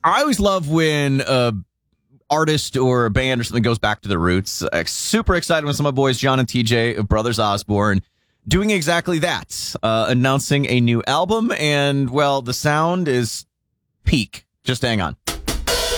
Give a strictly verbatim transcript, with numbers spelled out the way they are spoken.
I always love when a artist or a band or something goes back to the roots. Uh, super excited when some of my boys, John and T J of Brothers Osborne, doing exactly that, uh, announcing a new album. And, well, the sound is peak. Just hang on.